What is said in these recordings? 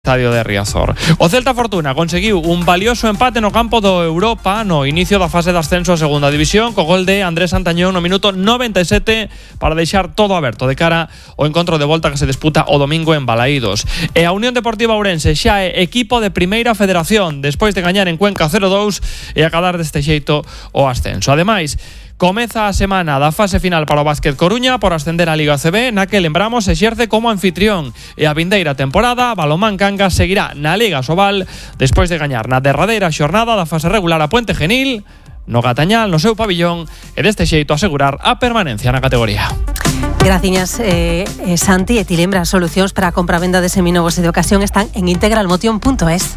Estadio de Riazor. O Celta Fortuna conseguiu un valioso empate no campo do Europa no inicio da fase de ascenso a segunda división co gol de Andrés Antañón no minuto 97 para deixar todo aberto de cara ao encontro de volta que se disputa o domingo en Balaídos. E a Unión Deportiva Ourense xa é equipo de Primeira Federación despois de gañar en Cuenca 0-2 e acadar deste xeito o ascenso. Ademais, comeza a semana da fase final para o Básquet Coruña por ascender á Liga CB, na que, lembramos, exerce como anfitrión. E a vindeira temporada, Balonmán Cangas seguirá na Liga Sobal despois de gañar na derradeira xornada da fase regular a Puente Genil, no Gatañal, no seu pabillón, e deste xeito asegurar a permanencia na categoría. Gracias, Santi. E ti lembras, solucións para a compra-venda de seminovos e de ocasión están en integralmotion.es.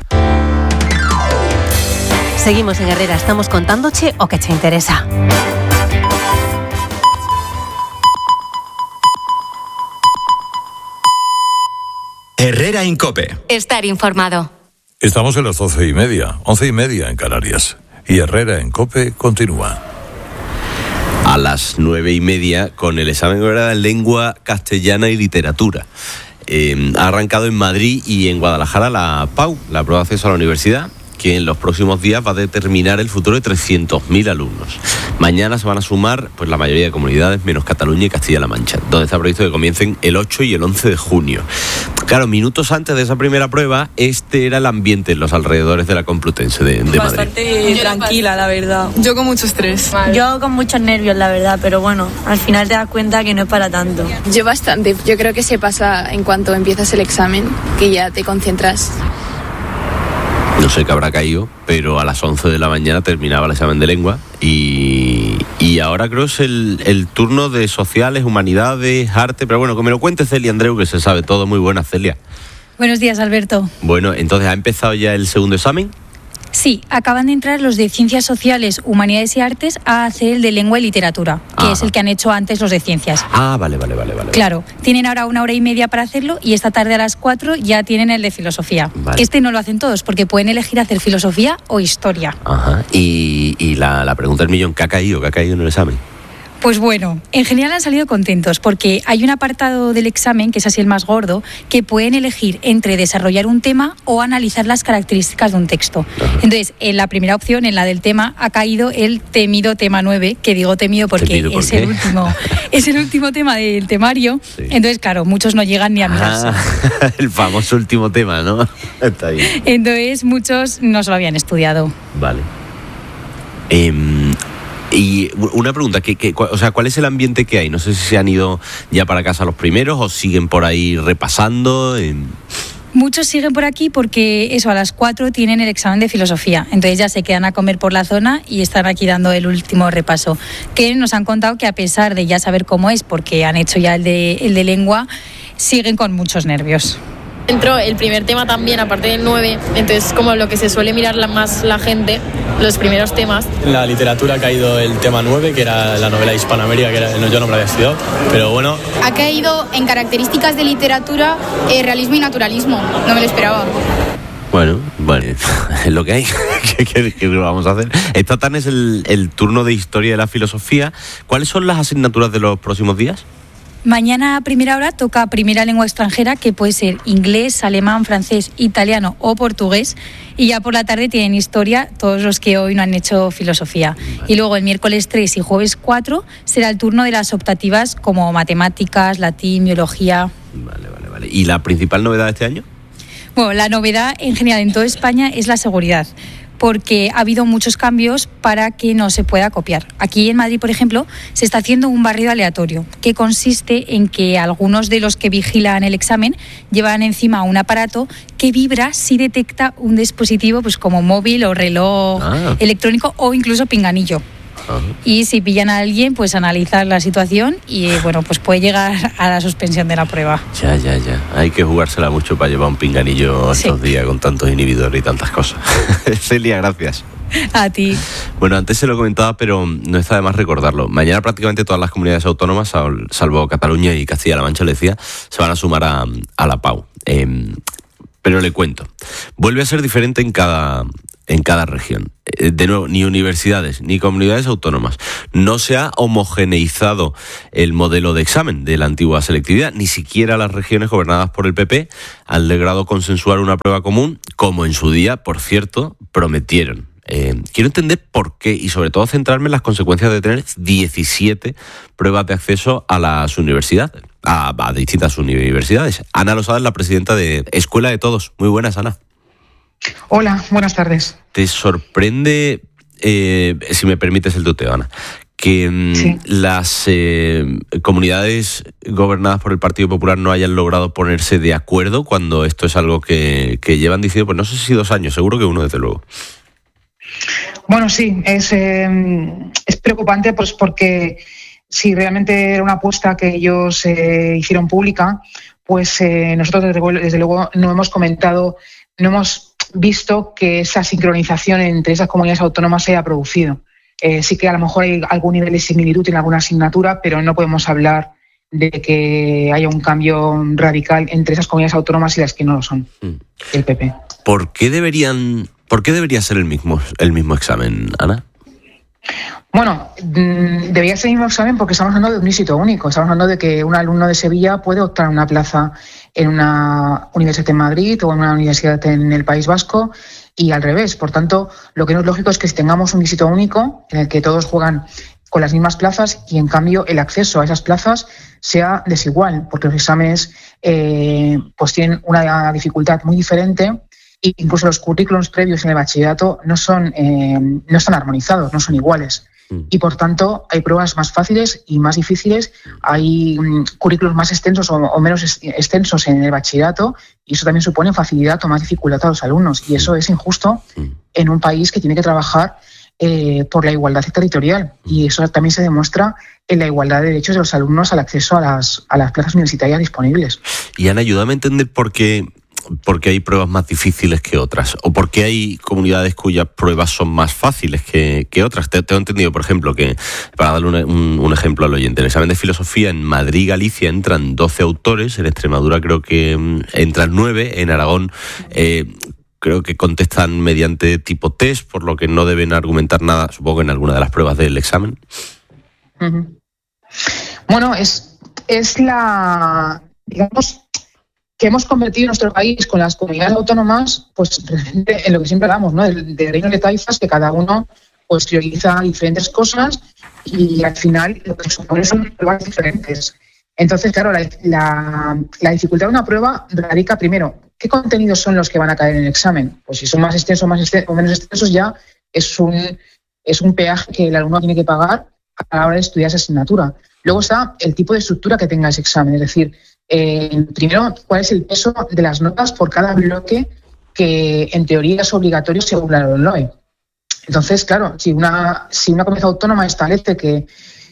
Seguimos en Herrera, estamos contándoche o que te interesa. Herrera en COPE. Estar informado. Estamos en las 11:30 en Canarias. Y Herrera en COPE continúa. A las 9:30 con el examen de lengua castellana y literatura. Ha arrancado en Madrid y en Guadalajara la PAU, la prueba de acceso a la universidad, que en los próximos días va a determinar el futuro de 300.000 alumnos. Mañana se van a sumar pues la mayoría de comunidades, menos Cataluña y Castilla-La Mancha, donde está previsto que comiencen el 8 y el 11 de junio. Claro, minutos antes de esa primera prueba, este era el ambiente en los alrededores de la Complutense de Madrid. Bastante tranquila, la verdad. Yo con mucho estrés. Yo con muchos nervios, la verdad, pero bueno, al final te das cuenta que no es para tanto. Yo bastante. Yo creo que se pasa en cuanto empiezas el examen, que ya te concentras. No sé qué habrá caído, pero a las 11 de la mañana terminaba el examen de lengua y ahora creo que es el turno de sociales, humanidades, arte, pero bueno, que me lo cuente Celia Andreu, que se sabe todo. Muy buena, Celia. Buenos días, Alberto. Bueno, entonces, ¿ha empezado ya el segundo examen? Sí, acaban de entrar los de Ciencias Sociales, Humanidades y Artes a hacer el de Lengua y Literatura, que es el que han hecho antes los de Ciencias. Vale. Claro, tienen ahora 1 hora y media para hacerlo y esta tarde a las 4 ya tienen el de Filosofía. Vale. Este no lo hacen todos porque pueden elegir hacer Filosofía o Historia. Y la pregunta del millón, ¿qué ha caído en el examen? Pues bueno, en general han salido contentos porque hay un apartado del examen, que es así el más gordo, que pueden elegir entre desarrollar un tema o analizar las características de un texto. Entonces, en la primera opción, en la del tema, ha caído el temido tema 9, que digo temido porque es el último tema del temario. Sí. Entonces, claro, muchos no llegan ni a mirarse. El famoso último tema, ¿no? Está bien. Entonces, muchos no se lo habían estudiado. Vale. Y una pregunta, ¿cuál es el ambiente que hay? No sé si se han ido ya para casa los primeros o siguen por ahí repasando. Muchos siguen por aquí porque a las 4 tienen el examen de Filosofía. Entonces ya se quedan a comer por la zona y están aquí dando el último repaso. Que nos han contado que a pesar de ya saber cómo es, porque han hecho ya el de lengua, siguen con muchos nervios. Entró el primer tema también, aparte del 9, entonces como lo que se suele mirar más la gente, los primeros temas. En la literatura ha caído el tema 9, que era la novela Hispanoamérica, yo no me la había estudiado, pero bueno. Ha caído en características de literatura, realismo y naturalismo, no me lo esperaba. Bueno, es lo que hay. ¿Qué vamos a hacer? Esta tarde es el turno de Historia de la Filosofía. ¿Cuáles son las asignaturas de los próximos días? Mañana a primera hora toca primera lengua extranjera, que puede ser inglés, alemán, francés, italiano o portugués. Y ya por la tarde tienen historia todos los que hoy no han hecho filosofía. Y luego el miércoles 3 y jueves 4 será el turno de las optativas como matemáticas, latín, biología. Vale. ¿Y la principal novedad de este año? Bueno, la novedad en general en toda España es la seguridad, porque ha habido muchos cambios para que no se pueda copiar. Aquí en Madrid, por ejemplo, se está haciendo un barrido aleatorio, que consiste en que algunos de los que vigilan el examen llevan encima un aparato que vibra si detecta un dispositivo pues como móvil o reloj electrónico o incluso pinganillo. Y si pillan a alguien, pues analizar la situación y pues puede llegar a la suspensión de la prueba. Ya. Hay que jugársela mucho para llevar un pinganillo estos días con tantos inhibidores y tantas cosas. Celia, gracias. A ti. Bueno, antes se lo comentaba, pero no está de más recordarlo. Mañana prácticamente todas las comunidades autónomas, salvo Cataluña y Castilla-La Mancha, le decía, se van a sumar a la PAU. Pero le cuento. Vuelve a ser diferente en cada en cada región. De nuevo, ni universidades ni comunidades autónomas. No se ha homogeneizado el modelo de examen de la antigua selectividad. Ni siquiera las regiones gobernadas por el PP han logrado consensuar una prueba común, como en su día, por cierto, prometieron. Quiero entender por qué y sobre todo centrarme en las consecuencias de tener 17 pruebas de acceso a las universidades, a distintas universidades. Ana Losada es la presidenta de Escuela de Todos. Muy buenas, Ana. Hola, buenas tardes. ¿Te sorprende, si me permites el tuteo, Ana, que sí, las comunidades gobernadas por el Partido Popular no hayan logrado ponerse de acuerdo cuando esto es algo que llevan diciendo, pues no sé si 2 años, seguro que 1 desde luego? Bueno, sí, es preocupante pues porque si realmente era una apuesta que ellos hicieron pública, pues nosotros desde luego no hemos comentado, no hemos visto que esa sincronización entre esas comunidades autónomas se haya producido. Sí que a lo mejor hay algún nivel de similitud en alguna asignatura, pero no podemos hablar de que haya un cambio radical entre esas comunidades autónomas y las que no lo son, el PP. ¿Por qué debería ser el mismo examen, Ana? Bueno, debería ser el mismo examen porque estamos hablando de un dígito único. Estamos hablando de que un alumno de Sevilla puede optar a una plaza en una universidad en Madrid o en una universidad en el País Vasco y al revés. Por tanto, lo que no es lógico es que tengamos un dígito único en el que todos juegan con las mismas plazas y en cambio el acceso a esas plazas sea desigual, porque los exámenes pues tienen una dificultad muy diferente. E incluso los currículums previos en el bachillerato no están armonizados, no son iguales. Y por tanto hay pruebas más fáciles y más difíciles, hay currículums más extensos o menos extensos en el bachillerato y eso también supone facilidad o más dificultad a los alumnos y eso es injusto en un país que tiene que trabajar por la igualdad territorial y eso también se demuestra en la igualdad de derechos de los alumnos al acceso a las plazas universitarias disponibles. Y Ana, ayúdame a entender por qué hay pruebas más difíciles que otras o por qué hay comunidades cuyas pruebas son más fáciles que otras. Tengo entendido, por ejemplo, que para darle un ejemplo al oyente, el examen de filosofía en Madrid y Galicia entran 12 autores, en Extremadura creo que entran 9, en Aragón creo que contestan mediante tipo test, por lo que no deben argumentar nada, supongo, en alguna de las pruebas del examen. Uh-huh. Bueno, es la, digamos, que hemos convertido nuestro país con las comunidades autónomas, pues en lo que siempre hablamos, ¿no? De reino de taifas, que cada uno pues prioriza diferentes cosas y al final lo que supone son pruebas diferentes. Entonces, claro, la dificultad de una prueba radica primero, ¿qué contenidos son los que van a caer en el examen? Pues si son más extensos o menos extensos ya es un peaje que el alumno tiene que pagar a la hora de estudiar esa asignatura. Luego está el tipo de estructura que tenga ese examen, es decir, primero, cuál es el peso de las notas por cada bloque que en teoría es obligatorio según la LOE. Entonces, claro, si una comunidad autónoma establece que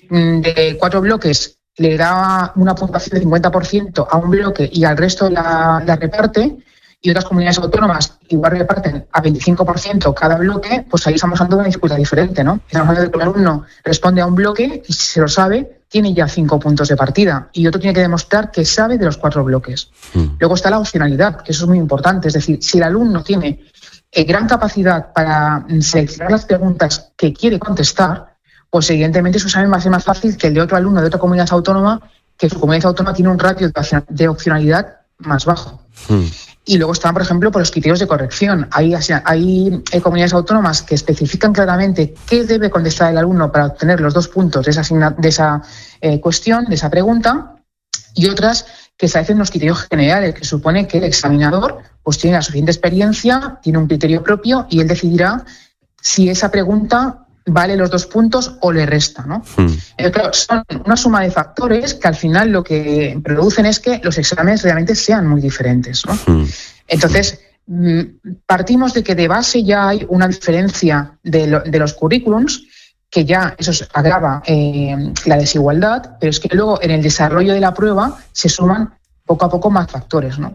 de 4 bloques le da una puntuación de 50% a un bloque y al resto la reparte, y otras comunidades autónomas igual reparten a 25% cada bloque, pues ahí estamos hablando de una dificultad diferente, ¿no? Estamos hablando de que el alumno responde a un bloque y si se lo sabe, tiene ya 5 puntos de partida y otro tiene que demostrar que sabe de los 4 bloques. Luego está la opcionalidad, que eso es muy importante, es decir, si el alumno tiene gran capacidad para seleccionar las preguntas que quiere contestar, pues evidentemente su examen va a ser más fácil que el de otro alumno de otra comunidad autónoma, que su comunidad autónoma tiene un ratio de opcionalidad más bajo. Y luego están, por ejemplo, por los criterios de corrección. Hay comunidades autónomas que especifican claramente qué debe contestar el alumno para obtener los 2 puntos de esa cuestión, de esa pregunta, y otras que establecen los criterios generales, que supone que el examinador pues tiene la suficiente experiencia, tiene un criterio propio y él decidirá si esa pregunta vale los 2 puntos o le resta, ¿no? Claro, son una suma de factores que al final lo que producen es que los exámenes realmente sean muy diferentes, ¿no? Entonces, partimos de que de base ya hay una diferencia de los currículums, que ya eso agrava la desigualdad, pero es que luego en el desarrollo de la prueba se suman poco a poco más factores, ¿no?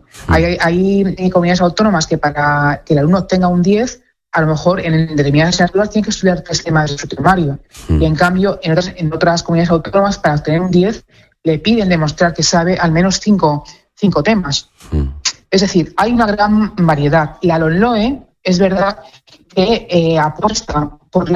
Hay comunidades autónomas que para que el alumno obtenga un 10, a lo mejor en determinadas asignaturas tiene que estudiar 3 temas de su temario. Y en cambio, en otras comunidades autónomas, para obtener un 10, le piden demostrar que sabe al menos 5 temas. Es decir, hay una gran variedad. La LOE es verdad que apuesta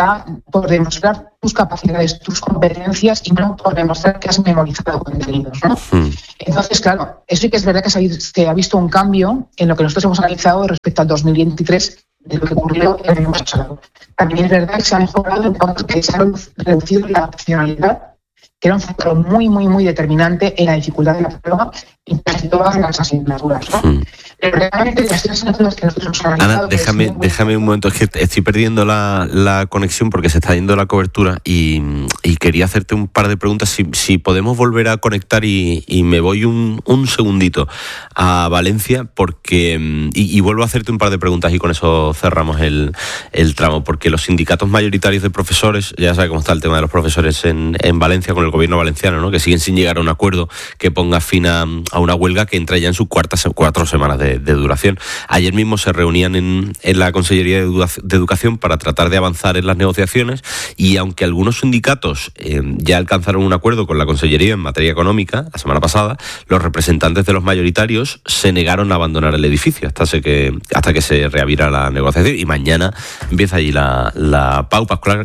por demostrar tus capacidades, tus competencias y no por demostrar que has memorizado contenidos, ¿no? Entonces, claro, eso sí que es verdad que se ha visto un cambio en lo que nosotros hemos analizado respecto al 2023 de lo que ocurrió en el año pasado. También es verdad que se ha mejorado en cuanto a que se ha reducido la opcionalidad, que era un factor muy, muy, muy determinante en la dificultad de la prueba en casi todas las asignaturas, ¿no? Pero realmente las tres asignaturas que nosotros hemos analizado... Ana, déjame un momento, es que estoy perdiendo la conexión porque se está yendo la cobertura y quería hacerte un par de preguntas. Si podemos volver a conectar y me voy un segundito a Valencia porque y vuelvo a hacerte un par de preguntas y con eso cerramos el tramo, porque los sindicatos mayoritarios de profesores, ya sabes cómo está el tema de los profesores en Valencia con el gobierno valenciano, ¿no? Que siguen sin llegar a un acuerdo que ponga fin a una huelga que entra ya en sus 4 semanas de duración. Ayer mismo se reunían en la Consellería de Educación para tratar de avanzar en las negociaciones y aunque algunos sindicatos ya alcanzaron un acuerdo con la Consellería en materia económica la semana pasada, los representantes de los mayoritarios se negaron a abandonar el edificio hasta que se reaviera la negociación y mañana empieza allí la PAU.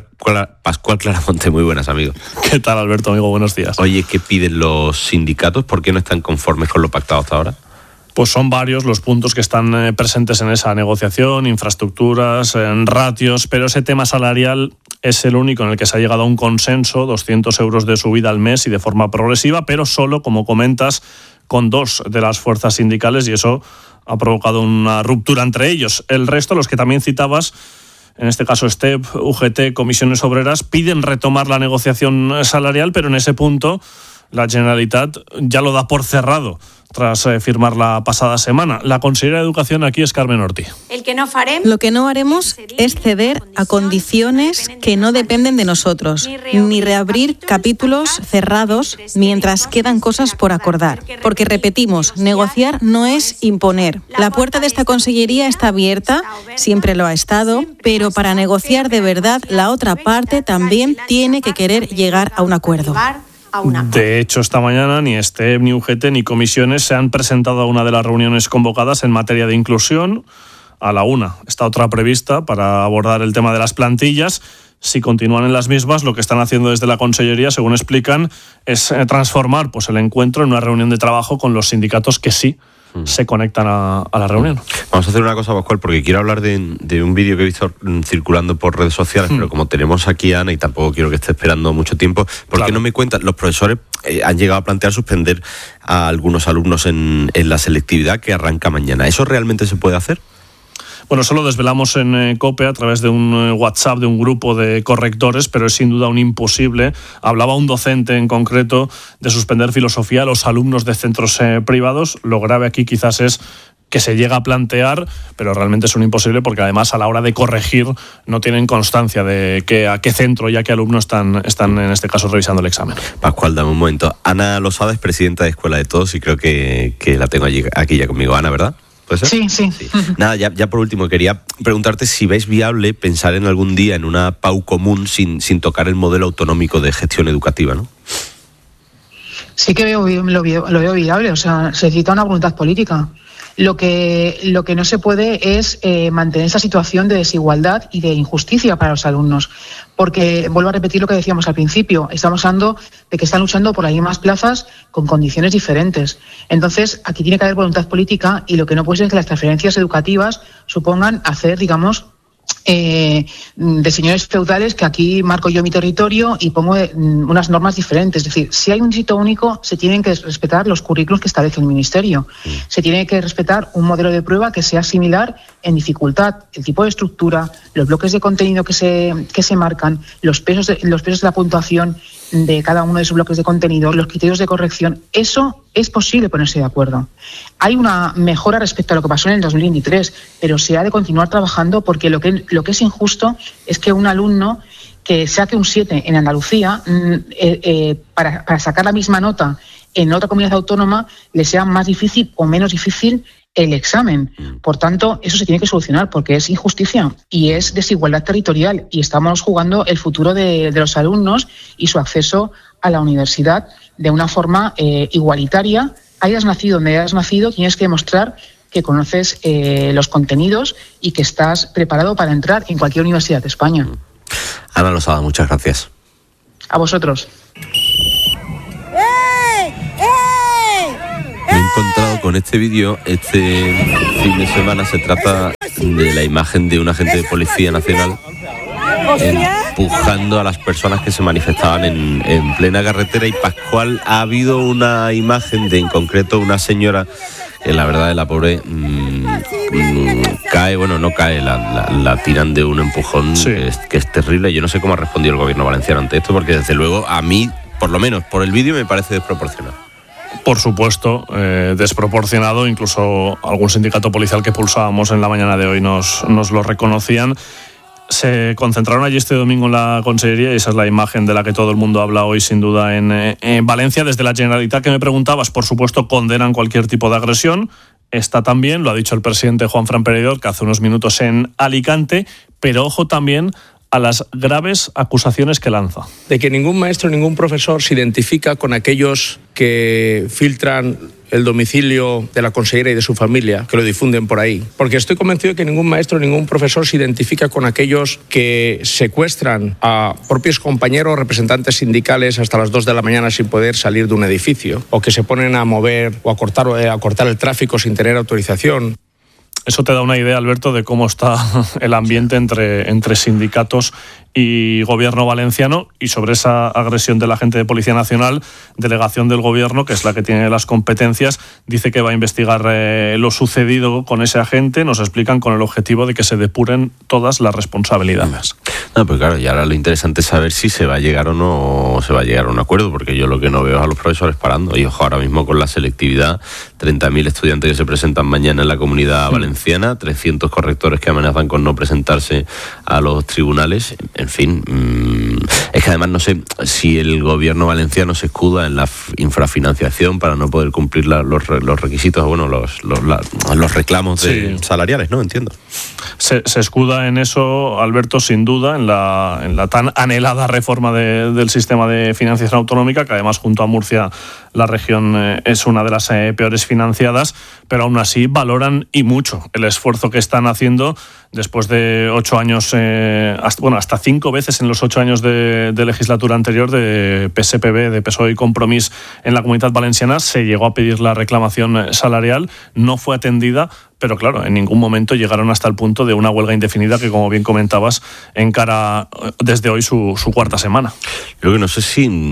Pascual Claramonte, muy buenas, amigo. ¿Qué tal, Alberto, amigo? Buenos días. Oye, ¿qué piden los sindicatos? ¿Por qué no están conformes con lo pactado hasta ahora? Pues son varios los puntos que están presentes en esa negociación, infraestructuras, ratios, pero ese tema salarial es el único en el que se ha llegado a un consenso, 200 euros de subida al mes y de forma progresiva, pero solo, como comentas, con 2 de las fuerzas sindicales y eso ha provocado una ruptura entre ellos. El resto, los que también citabas, en este caso STEP, UGT, Comisiones Obreras, piden retomar la negociación salarial, pero en ese punto la Generalitat ya lo da por cerrado tras firmar la pasada semana. La consellera de Educación aquí es Carmen Ortiz. Lo que no haremos es ceder a condiciones que no dependen de nosotros, ni reabrir capítulos cerrados mientras quedan cosas por acordar. Porque, repetimos, negociar no es imponer. La puerta de esta consellería está abierta, siempre lo ha estado, pero para negociar de verdad, la otra parte también tiene que querer llegar a un acuerdo. De hecho, esta mañana ni STEP, ni UGT, ni comisiones se han presentado a una de las reuniones convocadas en materia de inclusión. A la 1 está otra prevista para abordar el tema de las plantillas. Si continúan en las mismas, lo que están haciendo desde la Consellería, según explican, es transformar el encuentro en una reunión de trabajo con los sindicatos que sí se conectan a la reunión. Vamos a hacer una cosa, Pascual, porque quiero hablar de un vídeo que he visto circulando por redes sociales, pero como tenemos aquí a Ana y tampoco quiero que esté esperando mucho tiempo, ¿por qué no me cuentan? Los profesores han llegado a plantear suspender a algunos alumnos en la selectividad que arranca mañana. ¿Eso realmente se puede hacer? Bueno, eso lo desvelamos en COPE a través de un WhatsApp de un grupo de correctores, pero es sin duda un imposible. Hablaba un docente en concreto de suspender filosofía a los alumnos de centros privados. Lo grave aquí quizás es que se llega a plantear, pero realmente es un imposible porque además a la hora de corregir no tienen constancia de a qué centro y a qué alumno están en este caso revisando el examen. Pascual, dame un momento. Ana Losada es presidenta de Escuela de Todos y creo que la tengo aquí ya conmigo. Ana, ¿verdad? ¿Puede ser? Sí. Nada, ya por último, quería preguntarte si ves viable pensar en algún día en una PAU común sin tocar el modelo autonómico de gestión educativa, ¿no? Sí que lo veo viable, o sea, se necesita una voluntad política. Lo que no se puede es mantener esa situación de desigualdad y de injusticia para los alumnos. Porque, vuelvo a repetir lo que decíamos al principio, estamos hablando de que están luchando por las mismas plazas con condiciones diferentes. Entonces, aquí tiene que haber voluntad política y lo que no puede ser es que las transferencias educativas supongan hacer, de señores feudales que aquí marco yo mi territorio y pongo unas normas diferentes. Es decir, si hay un sitio único, se tienen que respetar los currículos que establece el Ministerio. Se tiene que respetar un modelo de prueba que sea similar en dificultad, el tipo de estructura, los bloques de contenido que se marcan, los pesos de la puntuación de cada uno de esos bloques de contenido, los criterios de corrección. Eso es posible ponerse de acuerdo. Hay una mejora respecto a lo que pasó en el 2023, pero se ha de continuar trabajando porque lo que es injusto es que un alumno que saque un 7 en Andalucía, para sacar la misma nota en otra comunidad autónoma, le sea más difícil o menos difícil el examen. Por tanto, eso se tiene que solucionar porque es injusticia y es desigualdad territorial y estamos jugando el futuro de los alumnos y su acceso a la universidad de una forma igualitaria. Hayas nacido donde hayas nacido, tienes que demostrar que conoces los contenidos y que estás preparado para entrar en cualquier universidad de España. Ana Losada, muchas gracias. A vosotros. Me he encontrado con este vídeo este fin de semana. Se trata de la imagen de un agente de Policía Nacional empujando a las personas que se manifestaban en plena carretera. Y Pascual, ha habido una imagen de, en concreto, una señora que la verdad la pobre cae, bueno, no cae, la tiran de un empujón, sí, que es terrible. Yo no sé cómo ha respondido el gobierno valenciano ante esto, porque desde luego a mí, por lo menos por el vídeo, me parece desproporcionado. Por supuesto, desproporcionado. Incluso algún sindicato policial que pulsábamos en la mañana de hoy nos lo reconocían. Se concentraron allí este domingo en la Consellería y esa es la imagen de la que todo el mundo habla hoy, sin duda, en Valencia. Desde la Generalitat, que me preguntabas, por supuesto, condenan cualquier tipo de agresión. Está también, lo ha dicho el presidente Juanfran Pereidor, que hace unos minutos en Alicante, pero ojo también a las graves acusaciones que lanza. De que ningún maestro, ningún profesor se identifica con aquellos que filtran el domicilio de la consellera y de su familia, que lo difunden por ahí. Porque estoy convencido de que ningún maestro, ningún profesor se identifica con aquellos que secuestran a propios compañeros, representantes sindicales hasta las 2 de la mañana sin poder salir de un edificio, o que se ponen a mover o a cortar el tráfico sin tener autorización. Eso te da una idea, Alberto, de cómo está el ambiente entre sindicatos y gobierno valenciano. Y sobre esa agresión del agente de Policía Nacional, delegación del gobierno, que es la que tiene las competencias, dice que va a investigar lo sucedido con ese agente. Nos explican con el objetivo de que se depuren todas las responsabilidades. No, pues claro, y ahora lo interesante es saber si se va a llegar o no se va a llegar a un acuerdo, porque yo lo que no veo es a los profesores parando. Y ojo, ahora mismo con la selectividad, 30.000 estudiantes que se presentan mañana en la Comunidad Valenciana, 300 correctores que amenazan con no presentarse a los tribunales. En fin, es que además no sé si el gobierno valenciano se escuda en la infrafinanciación para no poder cumplir los requisitos, bueno, los reclamos salariales, ¿no? Entiendo. Se escuda en eso, Alberto, sin duda, en la tan anhelada reforma del sistema de financiación autonómica, que además junto a Murcia la región es una de las peores financiadas, pero aún así valoran y mucho el esfuerzo que están haciendo después de 8 años, hasta 5 veces en los 8 años de legislatura anterior de PSPB, de PSOE y Compromís en la Comunitat Valenciana. Se llegó a pedir la reclamación salarial, no fue atendida, pero claro, en ningún momento llegaron hasta el punto de una huelga indefinida que, como bien comentabas, encara desde hoy su cuarta semana. Yo que no sé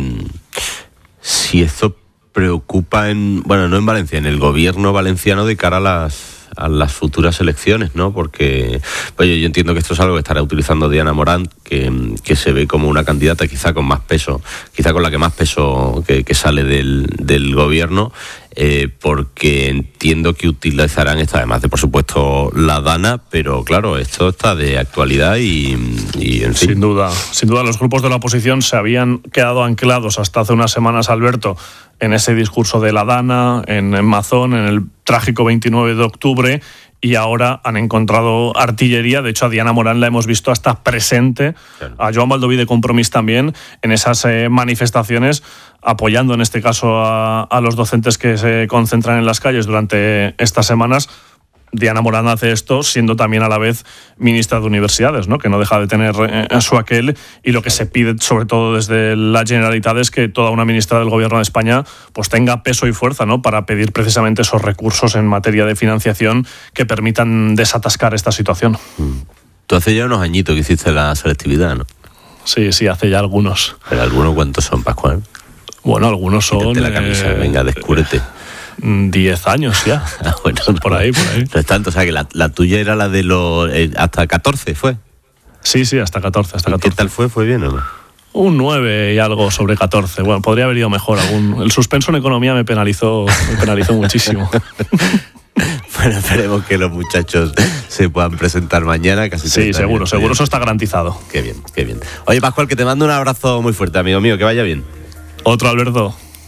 si esto preocupa no en Valencia, en el gobierno valenciano de cara a las futuras elecciones, ¿no? Porque yo entiendo que esto es algo que estará utilizando Diana Morant, que se ve como una candidata quizá con más peso, quizá con la que más peso que sale del gobierno, porque entiendo que utilizarán esto, además de, por supuesto, la Dana, pero claro, esto está de actualidad y en fin. Sin duda, los grupos de la oposición se habían quedado anclados hasta hace unas semanas, Alberto, en ese discurso de la Dana, en Mazón, en el trágico 29 de octubre, y ahora han encontrado artillería. De hecho, a Diana Morant la hemos visto hasta presente, a Joan Baldoví de Compromís también, en esas manifestaciones, apoyando en este caso a los docentes que se concentran en las calles durante estas semanas. Diana Morant hace esto siendo también a la vez ministra de Universidades, ¿no? Que no deja de tener su aquel, y lo que se pide sobre todo desde la Generalitat es que toda una ministra del Gobierno de España pues tenga peso y fuerza, ¿no? Para pedir precisamente esos recursos en materia de financiación que permitan desatascar esta situación. Tú hace ya unos añitos que hiciste la selectividad, ¿no? Sí, hace ya algunos. ¿Pero algunos cuántos son, Pascual? Bueno, algunos son... Quítate la camisa, venga, descúbrete. 10 años ya. Bueno, por ahí. No es tanto, o sea que la tuya era la de los... hasta 14, ¿fue? Sí, hasta 14. ¿Qué tal fue? ¿Fue bien o no? Un 9 y algo sobre 14. Bueno, podría haber ido mejor. El suspenso en economía me penalizó muchísimo. Bueno, esperemos que los muchachos se puedan presentar mañana. Sí, seguro, eso está garantizado. Qué bien. Oye, Pascual, que te mando un abrazo muy fuerte, amigo mío, que vaya bien. Otro, Alberto.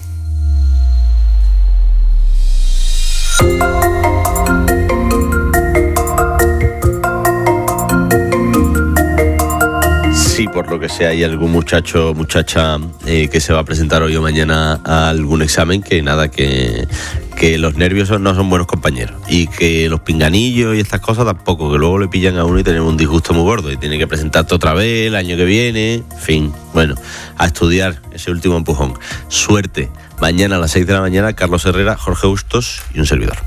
Si por lo que sea hay algún muchacha que se va a presentar hoy o mañana a algún examen, que que los nervios no son buenos compañeros y que los pinganillos y estas cosas tampoco, que luego le pillan a uno y tenemos un disgusto muy gordo y tiene que presentarte otra vez el año que viene, en fin, bueno, a estudiar ese último empujón. Suerte. Mañana a las 6 de la mañana, Carlos Herrera, Jorge Bustos y un servidor.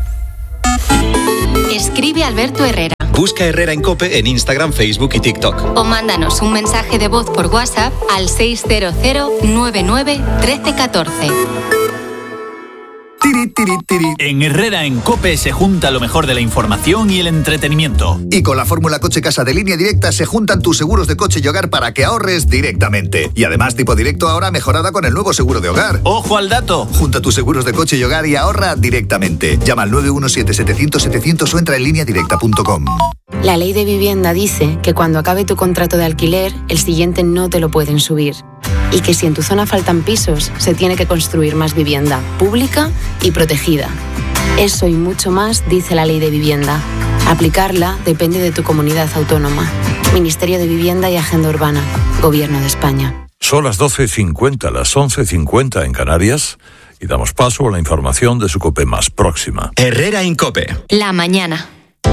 Escribe Alberto Herrera. Busca Herrera en COPE en Instagram, Facebook y TikTok. O mándanos un mensaje de voz por WhatsApp al 600 99 13 14. En Herrera en COPE se junta lo mejor de la información y el entretenimiento. Y con la fórmula Coche Casa de Línea Directa se juntan tus seguros de coche y hogar para que ahorres directamente. Y además tipo directo ahora mejorada con el nuevo seguro de hogar. ¡Ojo al dato! Junta tus seguros de coche y hogar y ahorra directamente. Llama al 917-700-700 o entra en lineadirecta.com. La ley de vivienda dice que cuando acabe tu contrato de alquiler, el siguiente no te lo pueden subir. Y que si en tu zona faltan pisos, se tiene que construir más vivienda pública y protegida. Eso y mucho más dice la ley de vivienda. Aplicarla depende de tu comunidad autónoma. Ministerio de Vivienda y Agenda Urbana. Gobierno de España. Son las 12:50, las 11:50 en Canarias y damos paso a la información de su COPE más próxima. Herrera en COPE. La mañana.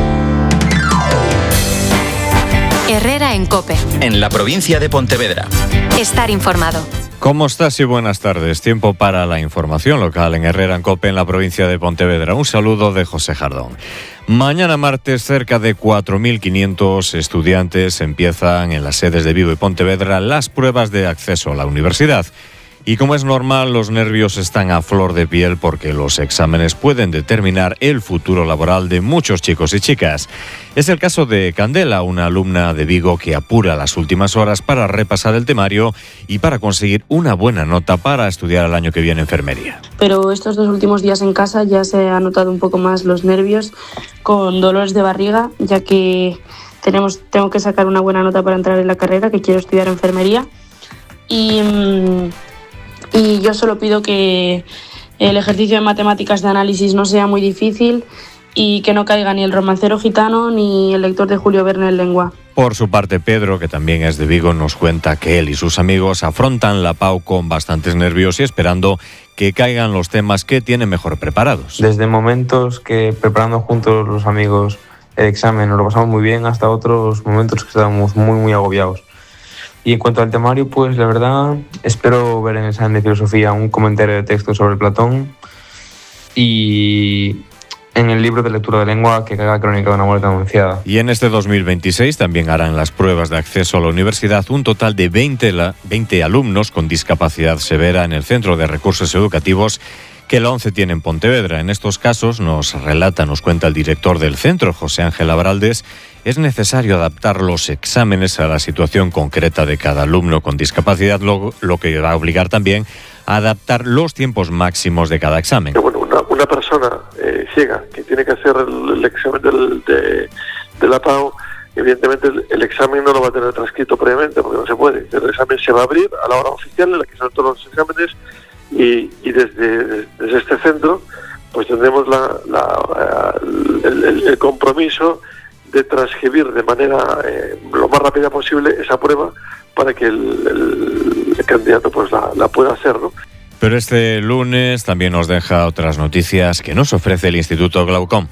Herrera en COPE. En la provincia de Pontevedra. Estar informado. ¿Cómo estás y buenas tardes? Tiempo para la información local en Herrera en COPE en la provincia de Pontevedra. Un saludo de José Jardón. Mañana martes, cerca de 4.500 estudiantes empiezan en las sedes de Vigo y Pontevedra las pruebas de acceso a la universidad. Y como es normal, los nervios están a flor de piel porque los exámenes pueden determinar el futuro laboral de muchos chicos y chicas. Es el caso de Candela, una alumna de Vigo que apura las últimas horas para repasar el temario y para conseguir una buena nota para estudiar el año que viene enfermería. Pero estos 2 últimos días en casa ya se han notado un poco más los nervios, con dolores de barriga, ya que tengo que sacar una buena nota para entrar en la carrera, que quiero estudiar enfermería. Y yo solo pido que el ejercicio de matemáticas de análisis no sea muy difícil y que no caiga ni el romancero gitano ni el lector de Julio Verne en lengua. Por su parte, Pedro, que también es de Vigo, nos cuenta que él y sus amigos afrontan la PAU con bastantes nervios y esperando que caigan los temas que tienen mejor preparados. Desde momentos que preparando juntos los amigos el examen nos lo pasamos muy bien hasta otros momentos que estábamos muy agobiados. Y en cuanto al temario, pues la verdad, espero ver en el examen de filosofía un comentario de texto sobre Platón y en el libro de lectura de lengua que caiga Crónica de una muerte anunciada. Y en este 2026 también harán las pruebas de acceso a la universidad un total de 20 alumnos con discapacidad severa en el Centro de Recursos Educativos que la ONCE tiene en Pontevedra. En estos casos, nos cuenta el director del centro, José Ángel Abraldes, es necesario adaptar los exámenes a la situación concreta de cada alumno con discapacidad, lo que va a obligar también a adaptar los tiempos máximos de cada examen. Bueno, una persona ciega que tiene que hacer el examen de la PAU, evidentemente el examen no lo va a tener transcrito previamente porque no se puede. El examen se va a abrir a la hora oficial en la que son todos los exámenes y desde este centro pues tendremos el compromiso de transcribir de manera lo más rápida posible esa prueba para que el candidato pues la pueda hacer, ¿no? Pero este lunes también nos deja otras noticias que nos ofrece el Instituto Glaucom.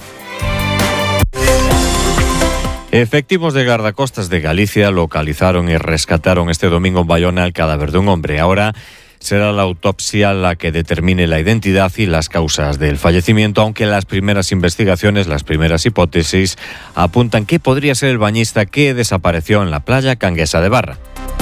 Efectivos de guardacostas de Galicia localizaron y rescataron este domingo en Bayona el cadáver de un hombre. Ahora será la autopsia la que determine la identidad y las causas del fallecimiento, aunque las primeras investigaciones, las primeras hipótesis, apuntan que podría ser el bañista que desapareció en la playa Canguesa de Barra.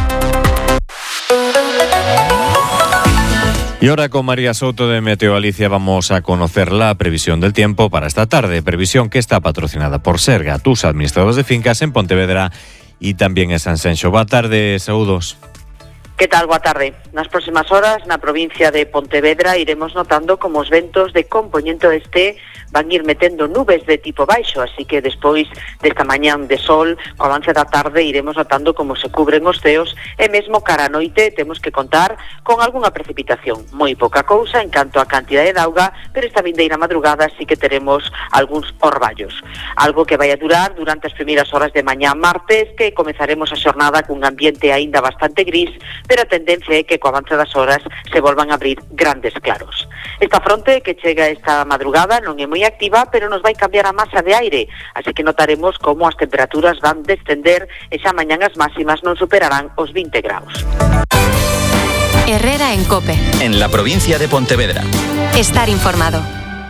Y ahora con María Souto de Meteo Galicia vamos a conocer la previsión del tiempo para esta tarde. Previsión que está patrocinada por Serga, tus administradores de fincas en Pontevedra y también en San Senxo. Boa tarde, saúdos. Que tal? Boa tarde. Nas próximas horas, na provincia de Pontevedra, iremos notando como os ventos de compoñente oeste van ir metendo nubes de tipo baixo, así que despois desta mañán de sol, co avance da tarde, iremos notando como se cubren os ceos e mesmo cara a noite temos que contar con algunha precipitación. Moi pouca cousa en canto a cantidade de auga, pero esta vindeira madrugada sí que teremos algúns orballos. Algo que vai a durar durante as primeiras horas de mañán martes, que comezaremos a xornada cun ambiente aínda bastante gris, pero a tendencia é que co avance das horas se volvan a abrir grandes claros. Esta fronte que chega esta madrugada non é moi activa, pero nos vai cambiar a masa de aire, así que notaremos como as temperaturas van descender e xa mañán as máximas non superarán os 20 graus. Herrera en COPE. En la provincia de Pontevedra. Estar informado.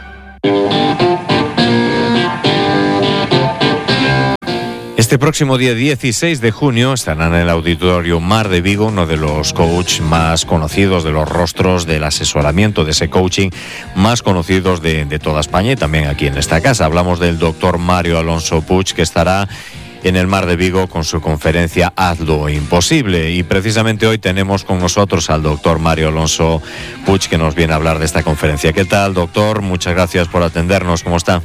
Este próximo día 16 de junio estarán en el Auditorio Mar de Vigo uno de los coaches más conocidos, de los rostros del asesoramiento, de ese coaching más conocidos de toda España y también aquí en esta casa. Hablamos del doctor Mario Alonso Puig, que estará en el Mar de Vigo con su conferencia Haz lo imposible. Y precisamente hoy tenemos con nosotros al doctor Mario Alonso Puig, que nos viene a hablar de esta conferencia. ¿Qué tal, doctor? Muchas gracias por atendernos. ¿Cómo está?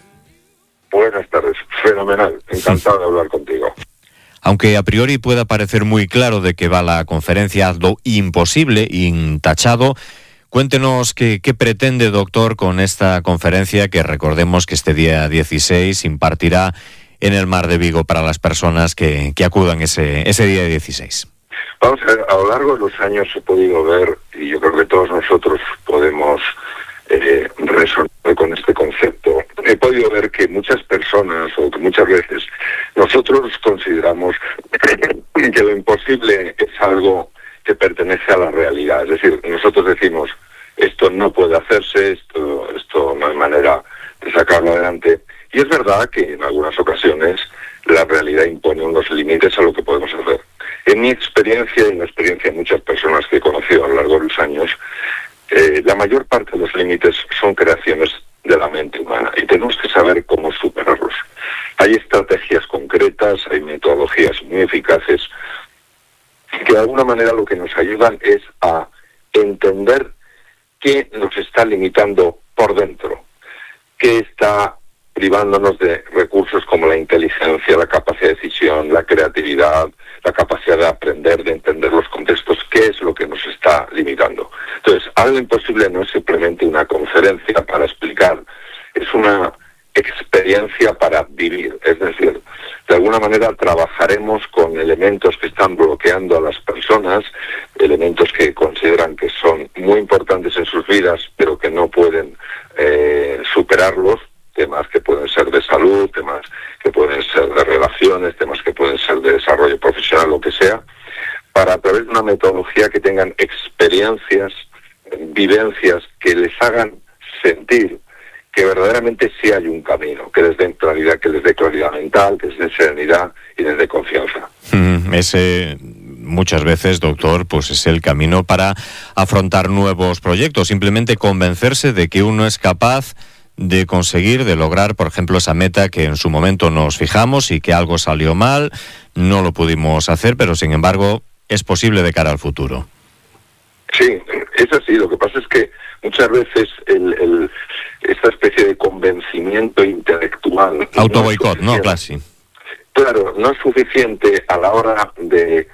Buenas tardes, fenomenal, encantado de hablar contigo. Aunque a priori pueda parecer muy claro de qué va la conferencia Haz lo imposible, intachado, cuéntenos qué pretende, doctor, con esta conferencia que recordemos que este día 16 impartirá en el Mar de Vigo para las personas que acudan ese día 16. Vamos a ver, a lo largo de los años he podido ver, y yo creo que todos nosotros podemos resonar con este concepto, he podido ver que muchas personas, o que muchas veces, nosotros consideramos que lo imposible es algo que pertenece a la realidad. Es decir, nosotros decimos, esto no puede hacerse, esto no hay manera de sacarlo adelante. Y es verdad que en algunas ocasiones la realidad impone unos límites a lo que podemos hacer. En mi experiencia y en la experiencia de muchas personas que he conocido a lo largo de los años, la mayor parte de los límites son creaciones de la mente humana y tenemos que saber cómo superarlos. Hay estrategias concretas, hay metodologías muy eficaces que de alguna manera lo que nos ayudan es a entender qué nos está limitando por dentro, qué está privándonos de recursos como la inteligencia, la capacidad de decisión, la creatividad, la capacidad de aprender, de entender los contextos, qué es lo que nos está limitando. Entonces, algo imposible no es simplemente una conferencia para explicar, es una experiencia para vivir. Es decir, de alguna manera trabajaremos con elementos que están bloqueando a las personas, elementos que consideran que son muy importantes en sus vidas, pero que no pueden superarlos, temas que pueden ser de salud, temas que pueden ser de relaciones, temas que pueden ser de desarrollo profesional, lo que sea, para a través de una metodología que tengan experiencias, vivencias que les hagan sentir que verdaderamente sí hay un camino, que les dé claridad mental, que les dé serenidad y les dé confianza. Ese muchas veces, doctor, pues es el camino para afrontar nuevos proyectos, simplemente convencerse de que uno es capaz de conseguir, de lograr, por ejemplo, esa meta que en su momento nos fijamos y que algo salió mal, no lo pudimos hacer, pero sin embargo es posible de cara al futuro. Sí, es así. Lo que pasa es que muchas veces esta especie de convencimiento intelectual... Autoboicot, ¿no? Claro, no es suficiente a la hora de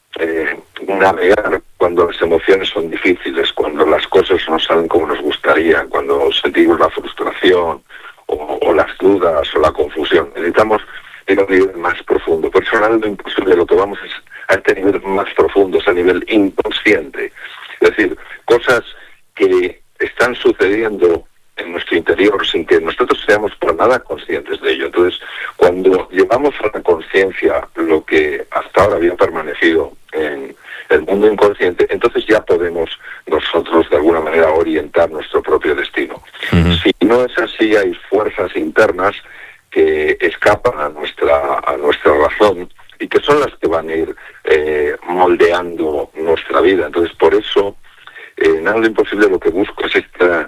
navegar cuando las emociones son difíciles, cuando las cosas no salen como nos gustaría, cuando sentimos la frustración o las dudas o la confusión. Necesitamos ir a un nivel más profundo. Por eso, lo imposible, lo que vamos es a este nivel más profundo, es a nivel inconsciente. Es decir, cosas que están sucediendo en nuestro interior sin que nosotros seamos por nada conscientes de ello. Entonces, cuando llevamos a la conciencia lo que hasta ahora había permanecido en el mundo inconsciente, entonces ya podemos nosotros de alguna manera orientar nuestro propio destino. Si no es así, hay fuerzas internas que escapan a nuestra razón y que son las que van a ir moldeando nuestra vida. Entonces, por eso, nada lo imposible, lo que busco es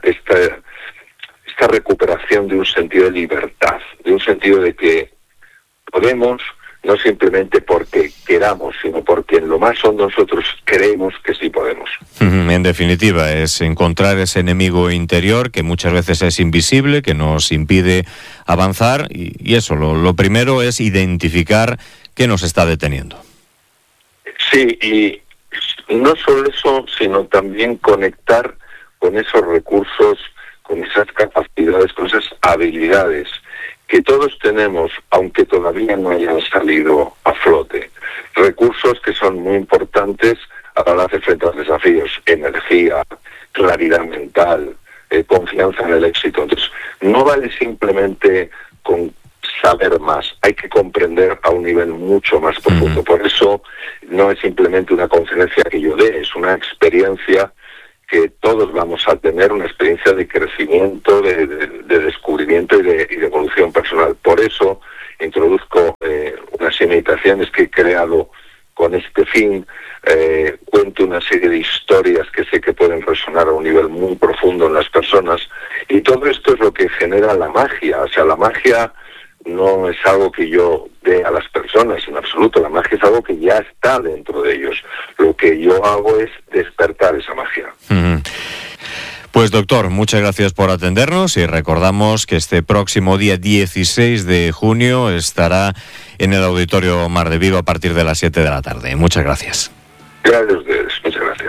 esta recuperación de un sentido de libertad, de un sentido de que podemos, no simplemente porque queramos, sino porque en lo más hondo nosotros creemos que sí podemos. En definitiva, es encontrar ese enemigo interior que muchas veces es invisible, que nos impide avanzar, y eso, lo primero es identificar qué nos está deteniendo. Sí, y no solo eso, sino también conectar con esos recursos, con esas capacidades, con esas habilidades que todos tenemos, aunque todavía no hayan salido a flote. Recursos que son muy importantes a la hora de hacer frente a los desafíos: energía, claridad mental, confianza en el éxito. Entonces, no vale simplemente con saber más, hay que comprender a un nivel mucho más profundo. Por eso no es simplemente una conferencia que yo dé, es una experiencia que todos vamos a tener, una experiencia de crecimiento, de descubrimiento y de evolución personal. Por eso introduzco unas imitaciones que he creado con este fin. Cuento una serie de historias que sé que pueden resonar a un nivel muy profundo en las personas, y todo esto es lo que genera la magia. O sea, la magia no es algo que yo dé a las personas en absoluto, la magia es algo que ya está dentro de ellos. Lo que yo hago es despertar esa magia. Pues doctor, muchas gracias por atendernos y recordamos que este próximo día 16 de junio estará en el Auditorio Mar de Vigo a partir de las 7 de la tarde. Muchas gracias. Gracias a ustedes, muchas gracias.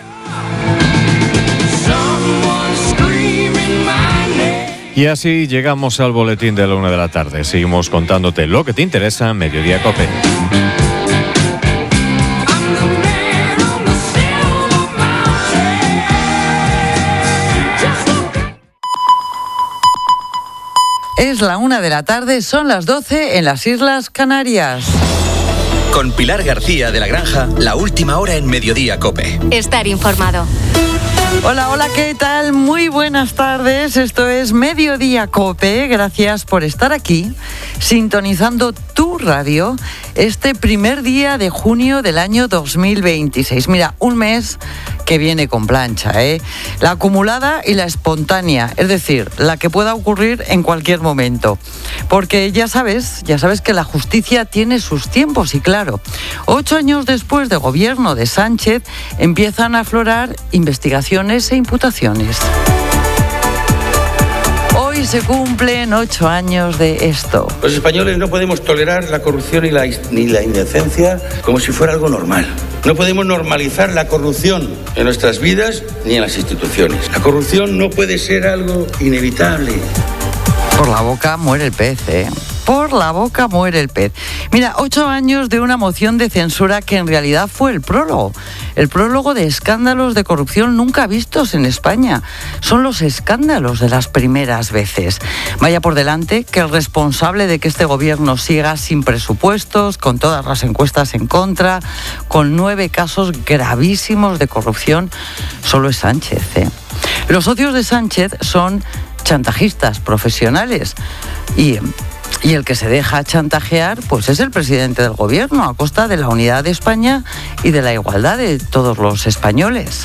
Y así llegamos al boletín de la 1 de la tarde. Seguimos contándote lo que te interesa, Mediodía COPE. Es la 1 de la tarde, son las 12 en las Islas Canarias. Con Pilar García de la Granja, la última hora en Mediodía COPE. Estar informado. Hola, ¿qué tal? Muy buenas tardes. Esto es Mediodía COPE. Gracias por estar aquí, sintonizando tu radio este primer día de junio del año 2026. Mira, un mes que viene con plancha, La acumulada y la espontánea, es decir, la que pueda ocurrir en cualquier momento. Porque ya sabes que la justicia tiene sus tiempos y claro, 8 años después del gobierno de Sánchez empiezan a aflorar investigaciones e imputaciones. Hoy se cumplen 8 años de esto. Los españoles no podemos tolerar la corrupción ni la indecencia como si fuera algo normal. No podemos normalizar la corrupción en nuestras vidas ni en las instituciones. La corrupción no puede ser algo inevitable. Por la boca muere el pez, Por la boca muere el pez. Mira, 8 años de una moción de censura que en realidad fue el prólogo de escándalos de corrupción nunca vistos en España. Son los escándalos de las primeras veces. Vaya por delante que el responsable de que este gobierno siga sin presupuestos, con todas las encuestas en contra, con 9 casos gravísimos de corrupción, solo es Sánchez, Los socios de Sánchez son chantajistas profesionales y el que se deja chantajear pues es el presidente del gobierno a costa de la unidad de España y de la igualdad de todos los españoles.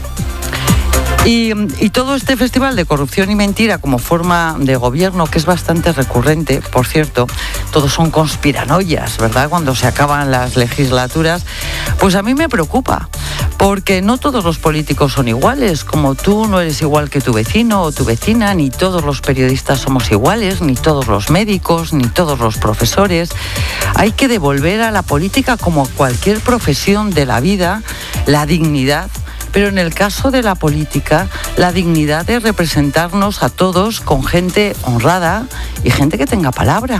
Y todo este festival de corrupción y mentira como forma de gobierno, que es bastante recurrente, por cierto, todos son conspiranoias, ¿verdad?, cuando se acaban las legislaturas, pues a mí me preocupa, porque no todos los políticos son iguales, como tú no eres igual que tu vecino o tu vecina, ni todos los periodistas somos iguales, ni todos los médicos, ni todos los profesores. Hay que devolver a la política, como a cualquier profesión de la vida, la dignidad. Pero en el caso de la política, la dignidad de representarnos a todos con gente honrada y gente que tenga palabra.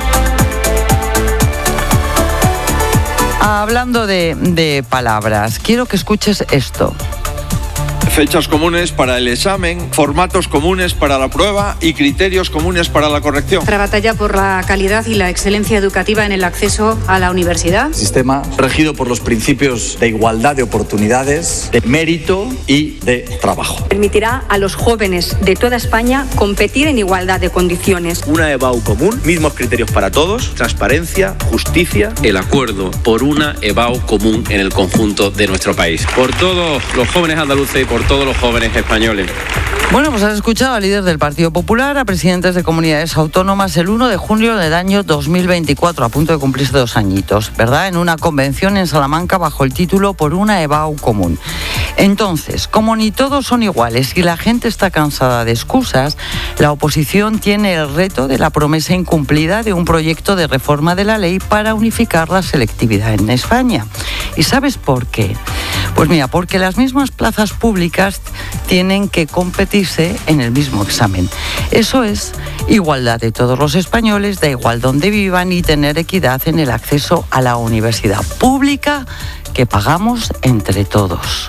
Hablando de palabras, quiero que escuches esto. Fechas comunes para el examen, formatos comunes para la prueba y criterios comunes para la corrección. Para batalla por la calidad y la excelencia educativa en el acceso a la universidad. Sistema regido por los principios de igualdad de oportunidades, de mérito y de trabajo. Permitirá a los jóvenes de toda España competir en igualdad de condiciones. Una EBAU común, mismos criterios para todos, transparencia, justicia. El acuerdo por una EBAU común en el conjunto de nuestro país. Por todos los jóvenes andaluces y por todos los jóvenes españoles. Bueno, pues has escuchado al líder del Partido Popular, a presidentes de comunidades autónomas el 1 de junio del año 2024, a punto de cumplirse 2 añitos, ¿verdad?, en una convención en Salamanca bajo el título Por una EBAU común. Entonces, como ni todos son iguales y la gente está cansada de excusas, la oposición tiene el reto de la promesa incumplida de un proyecto de reforma de la ley para unificar la selectividad en España. ¿Y sabes por qué? Pues mira, porque las mismas plazas públicas tienen que competirse en el mismo examen. Eso es igualdad de todos los españoles, da igual donde vivan, y tener equidad en el acceso a la universidad pública, que pagamos entre todos.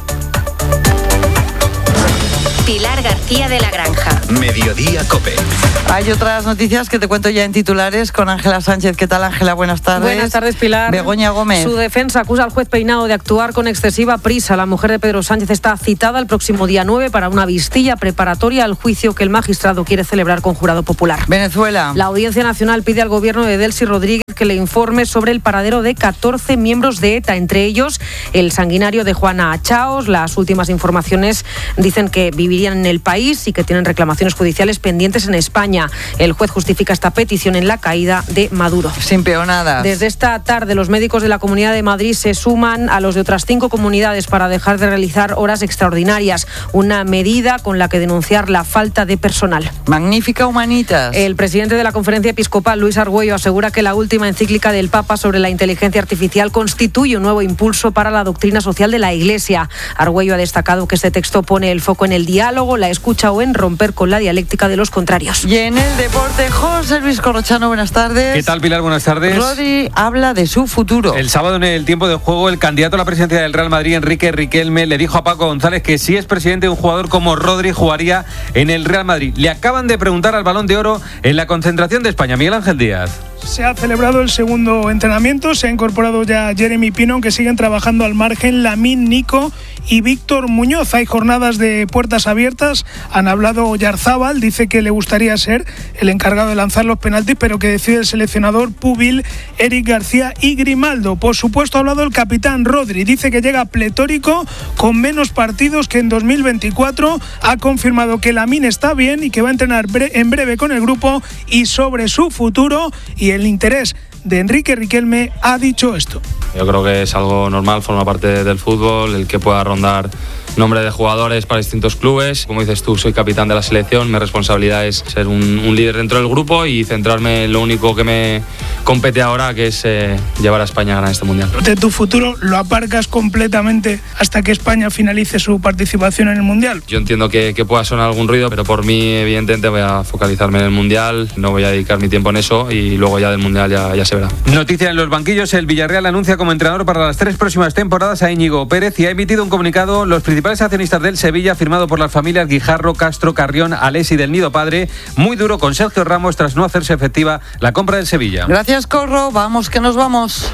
Pilar García de la Granja. Mediodía COPE. Hay otras noticias que te cuento ya en titulares con Ángela Sánchez. ¿Qué tal, Ángela? Buenas tardes. Buenas tardes, Pilar. Begoña Gómez. Su defensa acusa al juez Peinado de actuar con excesiva prisa. La mujer de Pedro Sánchez está citada el próximo día 9 para una vistilla preparatoria al juicio que el magistrado quiere celebrar con jurado popular. Venezuela. La Audiencia Nacional pide al gobierno de Delcy Rodríguez que le informe sobre el paradero de 14 miembros de ETA, entre ellos el sanguinario de Juana Achaos. Las últimas informaciones dicen que vivirían en el país y que tienen reclamaciones judiciales pendientes en España. El juez justifica esta petición en la caída de Maduro. Sin peonadas. Desde esta tarde, los médicos de la Comunidad de Madrid se suman a los de otras 5 comunidades para dejar de realizar horas extraordinarias, una medida con la que denunciar la falta de personal. Magnífica Humanitas. El presidente de la Conferencia Episcopal, Luis Argüello, asegura que la última encíclica del Papa sobre la inteligencia artificial constituye un nuevo impulso para la doctrina social de la Iglesia. Argüello ha destacado que este texto pone el foco en el diálogo, la escucha o en romper con la dialéctica de los contrarios. Y en el deporte, José Luis Corrochano, buenas tardes. ¿Qué tal, Pilar? Buenas tardes. Rodri habla de su futuro. El sábado, en el tiempo de juego, el candidato a la presidencia del Real Madrid, Enrique Riquelme, le dijo a Paco González que si es presidente, un jugador como Rodri jugaría en el Real Madrid. Le acaban de preguntar al Balón de Oro en la concentración de España. Miguel Ángel Díaz. Se ha celebrado el segundo entrenamiento, se ha incorporado ya Jeremy Pino, aunque siguen trabajando al margen Lamine, Nico y Víctor Muñoz. Hay jornadas de puertas abiertas, han hablado Oyarzábal, dice que le gustaría ser el encargado de lanzar los penaltis, pero que decide el seleccionador Pubil, Eric García y Grimaldo. Por supuesto ha hablado el capitán Rodri, dice que llega pletórico, con menos partidos que en 2024, ha confirmado que Lamine está bien y que va a entrenar en breve con el grupo, y sobre su futuro y el interés de Enrique Riquelme ha dicho esto. Yo creo que es algo normal, forma parte del fútbol, el que pueda rondar nombre de jugadores para distintos clubes. Como dices tú, soy capitán de la selección, mi responsabilidad es ser un líder dentro del grupo y centrarme en lo único que me compete ahora, que es llevar a España a ganar este Mundial. De tu futuro lo aparcas completamente hasta que España finalice su participación en el Mundial. Yo entiendo que pueda sonar algún ruido, pero por mí evidentemente voy a focalizarme en el Mundial, no voy a dedicar mi tiempo en eso y luego ya del Mundial ya se verá. Noticia en los banquillos, el Villarreal anuncia como entrenador para las 3 próximas temporadas a Íñigo Pérez y ha emitido un comunicado los principales accionistas del Sevilla, firmado por las familias Guijarro, Castro, Carrión, Alés y del Nido Padre. Muy duro con Sergio Ramos tras no hacerse efectiva la compra del Sevilla. Gracias, Corro. Vamos, que nos vamos.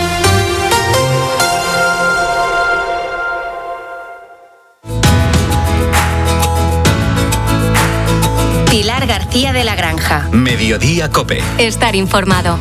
Pilar García de la Granja. Mediodía COPE. Estar informado.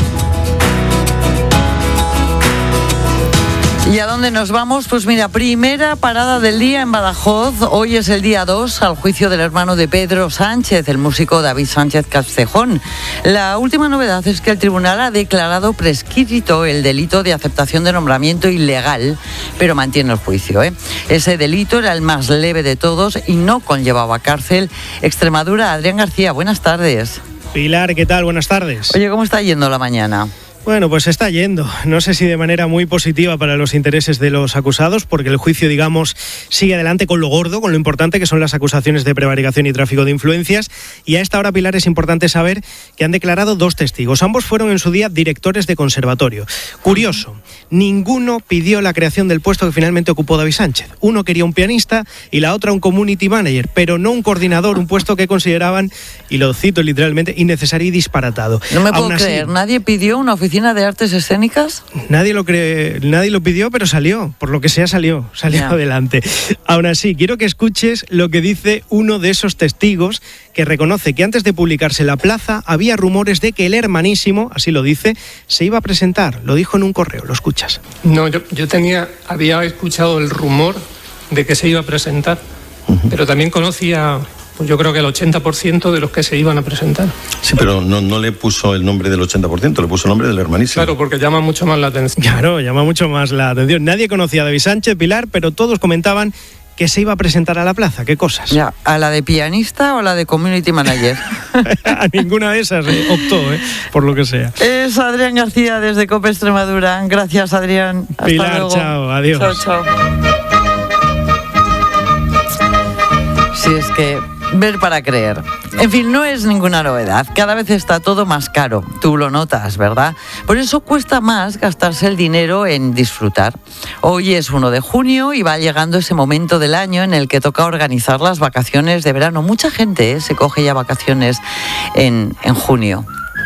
¿Y a dónde nos vamos? Pues mira, primera parada del día en Badajoz. Hoy es el día 2 al juicio del hermano de Pedro Sánchez, el músico David Sánchez Castejón. La última novedad es que el tribunal ha declarado prescrito el delito de aceptación de nombramiento ilegal, pero mantiene el juicio, ¿eh? Ese delito era el más leve de todos y no conllevaba cárcel. Extremadura, Adrián García, buenas tardes. Pilar, ¿qué tal? Buenas tardes. Oye, ¿cómo está yendo la mañana? Bueno, pues está yendo. No sé si de manera muy positiva para los intereses de los acusados, porque el juicio, digamos, sigue adelante con lo gordo, con lo importante que son las acusaciones de prevaricación y tráfico de influencias. Y a esta hora, Pilar, es importante saber que han declarado 2 testigos. Ambos fueron en su día directores de conservatorio. Curioso, ninguno pidió la creación del puesto que finalmente ocupó David Sánchez. Uno quería un pianista y la otra un community manager, pero no un coordinador, un puesto que consideraban, y lo cito literalmente, innecesario y disparatado. No me puedo creer, ¿nadie pidió una oficina de artes escénicas? Nadie lo pidió, pero salió, por lo que sea salió adelante. Aún así, quiero que escuches lo que dice uno de esos testigos, que reconoce que antes de publicarse La Plaza había rumores de que el hermanísimo, así lo dice, se iba a presentar. Lo dijo en un correo, lo escuchas. No, yo había escuchado el rumor de que se iba a presentar, pero también conocía, pues yo creo que el 80% de los que se iban a presentar. Sí, pero no le puso el nombre del 80%, le puso el nombre del hermanísimo. Claro, porque llama mucho más la atención. Claro, llama mucho más la atención. Nadie conocía a David Sánchez, Pilar, pero todos comentaban que se iba a presentar a La Plaza. ¿Qué cosas? Ya, ¿a la de pianista o a la de community manager? A ninguna de esas optó, por lo que sea. Es Adrián García desde COPE Extremadura. Gracias, Adrián. Hasta Pilar, luego. chao, adiós. Chao. Si es que ver para creer. En fin, no es ninguna novedad. Cada vez está todo más caro. Tú lo notas, ¿verdad? Por eso cuesta más gastarse el dinero en disfrutar. Hoy es 1 de junio y va llegando ese momento del año en el que toca organizar las vacaciones de verano. Mucha gente se coge ya vacaciones en junio.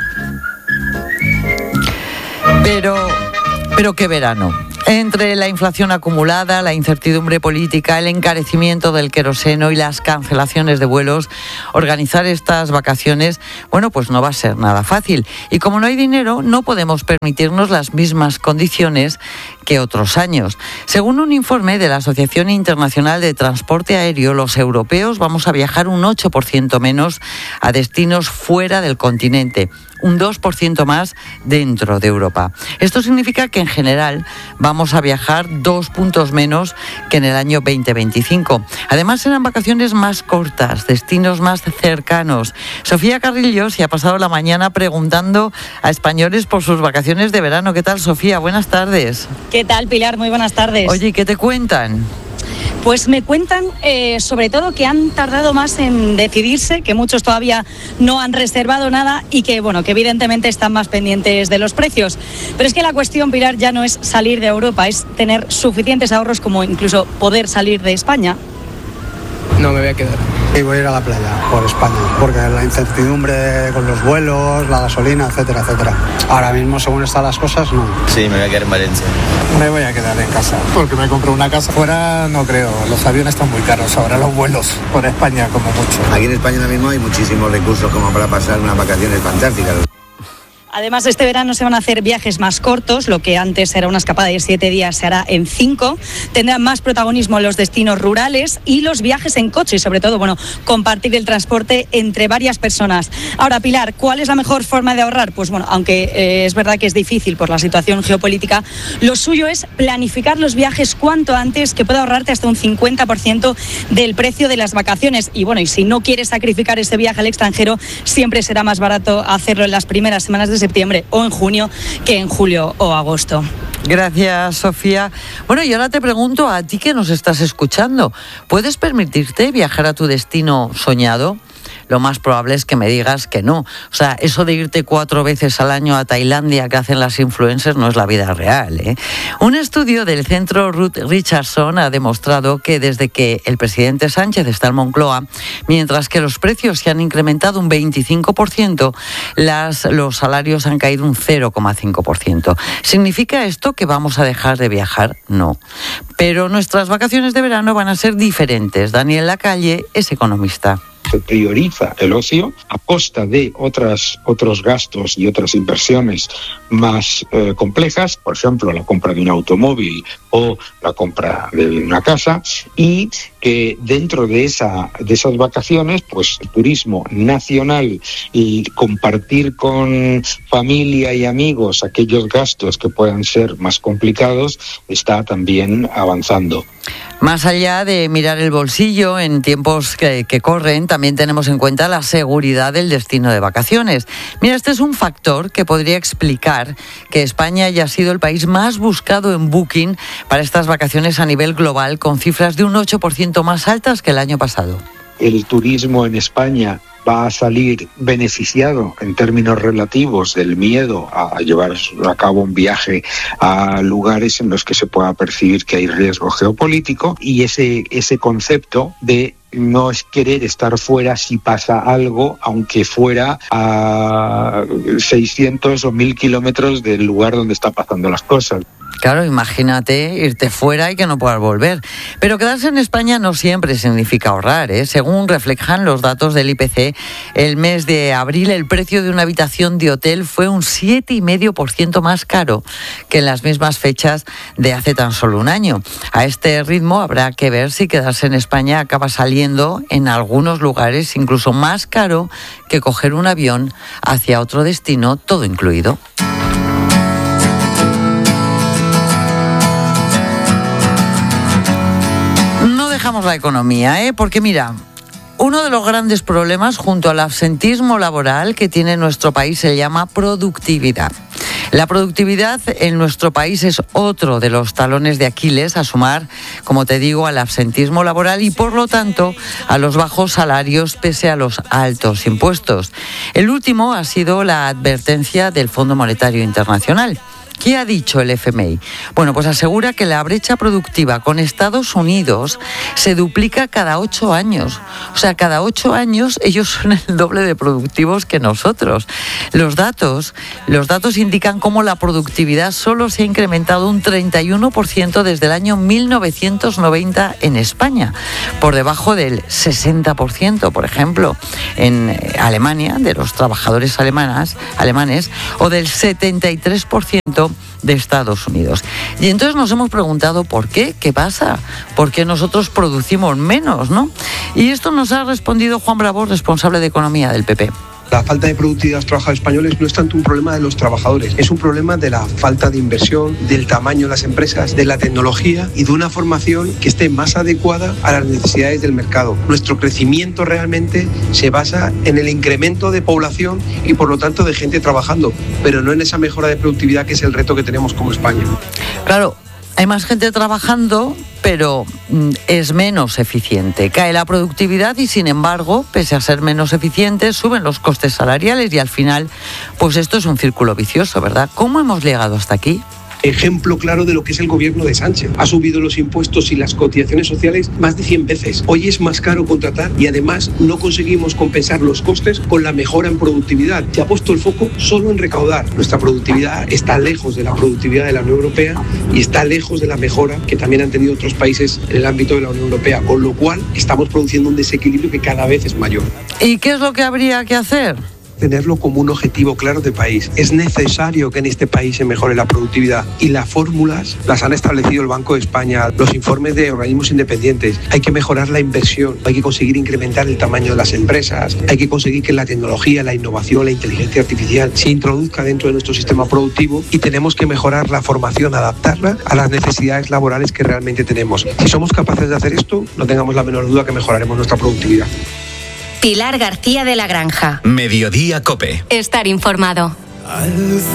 Pero qué verano. Entre la inflación acumulada, la incertidumbre política, el encarecimiento del queroseno y las cancelaciones de vuelos, organizar estas vacaciones, pues no va a ser nada fácil. Y como no hay dinero, no podemos permitirnos las mismas condiciones que otros años. Según un informe de la Asociación Internacional de Transporte Aéreo, los europeos vamos a viajar un 8% menos a destinos fuera del continente, un 2% más dentro de Europa. Esto significa que en general vamos a viajar 2 puntos menos que en el año 2025. Además serán vacaciones más cortas, destinos más cercanos. Sofía Carrillo se ha pasado la mañana preguntando a españoles por sus vacaciones de verano. ¿Qué tal, Sofía? Buenas tardes. ¿Qué tal, Pilar? Muy buenas tardes. Oye, ¿qué te cuentan? Pues me cuentan sobre todo que han tardado más en decidirse, que muchos todavía no han reservado nada y que evidentemente están más pendientes de los precios. Pero es que la cuestión, Pilar, ya no es salir de Europa, es tener suficientes ahorros como incluso poder salir de España. No me voy a quedar. Y voy a ir a la playa por España, porque la incertidumbre con los vuelos, la gasolina, etcétera, etcétera. Ahora mismo, según están las cosas, no. Sí, me voy a quedar en Valencia. Me voy a quedar en casa, porque me compré una casa. Fuera no creo, los aviones están muy caros, ahora los vuelos por España como mucho. Aquí en España ahora mismo hay muchísimos recursos como para pasar unas vacaciones fantásticas. Además, este verano se van a hacer viajes más cortos, lo que antes era una escapada de 7 días se hará en 5. Tendrán más protagonismo los destinos rurales y los viajes en coche y sobre todo, compartir el transporte entre varias personas. Ahora, Pilar, ¿cuál es la mejor forma de ahorrar? Pues aunque es verdad que es difícil por la situación geopolítica, lo suyo es planificar los viajes cuanto antes, que pueda ahorrarte hasta un 50% del precio de las vacaciones. Y si no quieres sacrificar ese viaje al extranjero, siempre será más barato hacerlo en las primeras semanas de septiembre o en junio que en julio o agosto. Gracias, Sofía. Y ahora te pregunto a ti que nos estás escuchando, ¿puedes permitirte viajar a tu destino soñado? Lo más probable es que me digas que no. O sea, eso de irte 4 veces al año a Tailandia que hacen las influencers no es la vida real, ¿eh? Un estudio del Centro Ruth Richardson ha demostrado que desde que el presidente Sánchez está en Moncloa, mientras que los precios se han incrementado un 25%, los salarios han caído un 0,5%. ¿Significa esto que vamos a dejar de viajar? No. Pero nuestras vacaciones de verano van a ser diferentes. Daniel Lacalle es economista. Se prioriza el ocio a costa de otros gastos y otras inversiones más complejas, por ejemplo, la compra de un automóvil o la compra de una casa, y que dentro de esas vacaciones, pues el turismo nacional y compartir con familia y amigos aquellos gastos que puedan ser más complicados está también avanzando. Más allá de mirar el bolsillo en tiempos que corren, también tenemos en cuenta la seguridad del destino de vacaciones. Mira, este es un factor que podría explicar que España haya sido el país más buscado en Booking para estas vacaciones a nivel global, con cifras de un 8% más altas que el año pasado. El turismo en España va a salir beneficiado en términos relativos del miedo a llevar a cabo un viaje a lugares en los que se pueda percibir que hay riesgo geopolítico, y ese concepto de no es querer estar fuera si pasa algo, aunque fuera a 600 o 1000 kilómetros del lugar donde están pasando las cosas. Claro, imagínate irte fuera y que no puedas volver. Pero quedarse en España no siempre significa ahorrar, ¿eh? Según reflejan los datos del IPC, el mes de abril el precio de una habitación de hotel fue un 7,5% más caro que en las mismas fechas de hace tan solo un año. A este ritmo habrá que ver si quedarse en España acaba saliendo en algunos lugares incluso más caro que coger un avión hacia otro destino, todo incluido. Dejamos la economía, porque mira, uno de los grandes problemas junto al absentismo laboral que tiene nuestro país se llama productividad. La productividad en nuestro país es otro de los talones de Aquiles a sumar, como te digo, al absentismo laboral y, por lo tanto, a los bajos salarios pese a los altos impuestos. El último ha sido la advertencia del Fondo Monetario Internacional. ¿Qué ha dicho el FMI? Bueno, pues asegura que la brecha productiva con Estados Unidos se duplica cada 8 años. O sea, cada 8 años ellos son el doble de productivos que nosotros. Los datos indican cómo la productividad solo se ha incrementado un 31% desde el año 1990 en España, por debajo del 60%, por ejemplo, en Alemania, de los trabajadores alemanes, o del 73% de Estados Unidos. Y entonces nos hemos preguntado ¿por qué? ¿Qué pasa? ¿Por qué nosotros producimos menos, no? Y esto nos ha respondido Juan Bravo, responsable de Economía del PP. La falta de productividad de los trabajadores españoles no es tanto un problema de los trabajadores, es un problema de la falta de inversión, del tamaño de las empresas, de la tecnología y de una formación que esté más adecuada a las necesidades del mercado. Nuestro crecimiento realmente se basa en el incremento de población y por lo tanto de gente trabajando, pero no en esa mejora de productividad que es el reto que tenemos como España. Claro. Hay más gente trabajando, pero es menos eficiente. Cae la productividad y, sin embargo, pese a ser menos eficientes, suben los costes salariales y al final, pues esto es un círculo vicioso, ¿verdad? ¿Cómo hemos llegado hasta aquí? Ejemplo claro de lo que es el gobierno de Sánchez. Ha subido los impuestos y las cotizaciones sociales más de 100 veces. Hoy es más caro contratar y además no conseguimos compensar los costes con la mejora en productividad. Se ha puesto el foco solo en recaudar. Nuestra productividad está lejos de la productividad de la Unión Europea y está lejos de la mejora que también han tenido otros países en el ámbito de la Unión Europea, con lo cual estamos produciendo un desequilibrio que cada vez es mayor. ¿Y qué es lo que habría que hacer? Tenerlo como un objetivo claro de país. Es necesario que en este país se mejore la productividad y las fórmulas las han establecido el Banco de España, los informes de organismos independientes. Hay que mejorar la inversión, hay que conseguir incrementar el tamaño de las empresas, hay que conseguir que la tecnología, la innovación, la inteligencia artificial se introduzca dentro de nuestro sistema productivo y tenemos que mejorar la formación, adaptarla a las necesidades laborales que realmente tenemos. Si somos capaces de hacer esto, no tengamos la menor duda que mejoraremos nuestra productividad. Pilar García de la Granja. Mediodía COPE. Estar informado.